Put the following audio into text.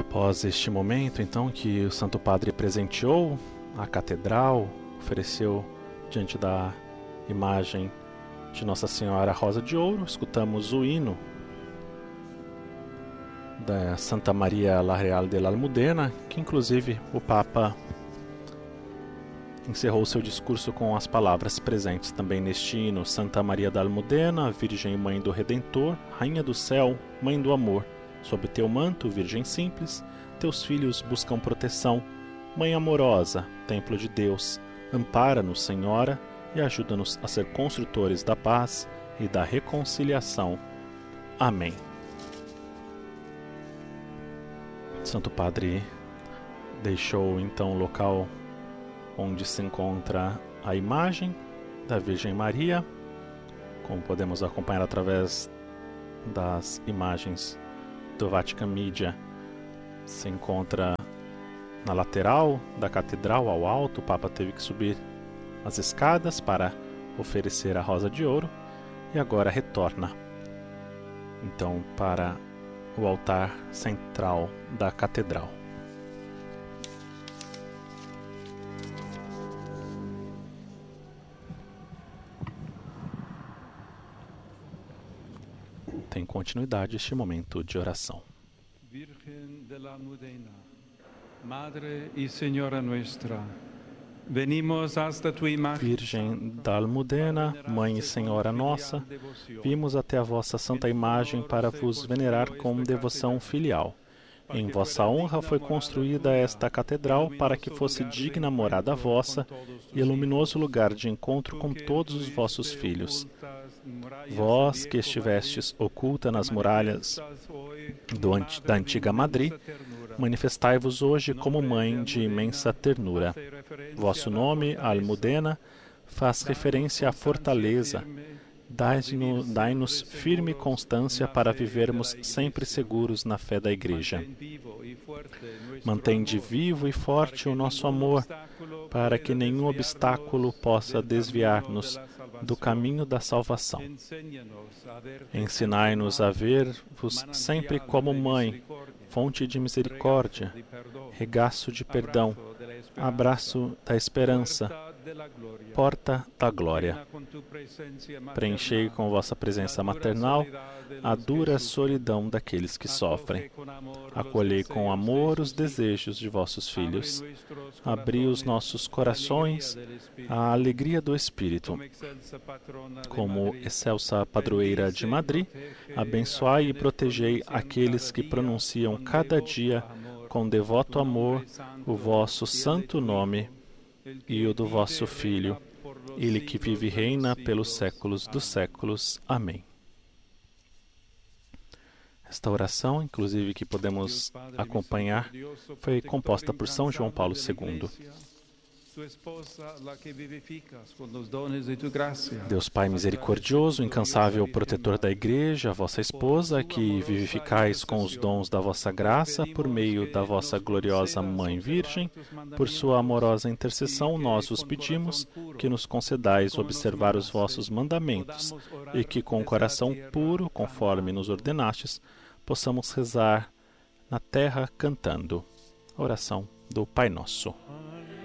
Após este momento, então, que o Santo Padre presenteou a catedral, ofereceu diante da imagem de Nossa Senhora Rosa de Ouro, escutamos o hino da Santa Maria la Real de la Almudena, que inclusive o Papa encerrou seu discurso com as palavras presentes também neste hino: Santa Maria da Almudena, Virgem e Mãe do Redentor, Rainha do Céu, Mãe do Amor, sob teu manto, Virgem simples, teus filhos buscam proteção. Mãe amorosa, Templo de Deus, ampara-nos, Senhora, e ajuda-nos a ser construtores da paz e da reconciliação. Amém. Santo Padre deixou então o local onde se encontra a imagem da Virgem Maria, como podemos acompanhar através das imagens do Vatican Media. Se encontra na lateral da catedral, ao alto. O Papa teve que subir as escadas para oferecer a Rosa de Ouro e agora retorna então para o altar central da catedral. Tem continuidade este momento de oração. Virgen de la Almudena, Madre y Señora nuestra, venimos hasta tu imagen. Virgem da Almudena, Mãe e Senhora nossa, vimos até a vossa santa imagem para vos venerar com devoção filial. Em vossa honra foi construída esta catedral para que fosse digna morada vossa e luminoso lugar de encontro com todos os vossos filhos. Vós que estivestes oculta nas muralhas da antiga Madrid, manifestai-vos hoje como mãe de imensa ternura. Vosso nome, Almudena, faz referência à fortaleza. Dai-nos firme constância para vivermos sempre seguros na fé da Igreja. Mantende vivo e forte o nosso amor, para que nenhum obstáculo possa desviar-nos do caminho da salvação. Ensinai-nos a ver-vos sempre como mãe, fonte de misericórdia, regaço de perdão, abraço da esperança, porta da glória. Preenchei com vossa presença maternal a dura solidão daqueles que sofrem. Acolhei com amor os desejos de vossos filhos. Abri os nossos corações à alegria do Espírito. Como excelsa padroeira de Madrid, abençoai e protegei aqueles que pronunciam cada dia com devoto amor o vosso santo nome e o do vosso Filho, Ele que vive e reina pelos séculos dos séculos. Amém. Esta oração, inclusive, que podemos acompanhar, foi composta por São João Paulo II. Deus Pai misericordioso, incansável protetor da Igreja, vossa esposa, que vivificais com os dons da vossa graça, por meio da vossa gloriosa Mãe Virgem, por sua amorosa intercessão, nós vos pedimos que nos concedais observar os vossos mandamentos e que, com o coração puro, conforme nos ordenastes, possamos rezar na terra cantando. Oração do Pai Nosso.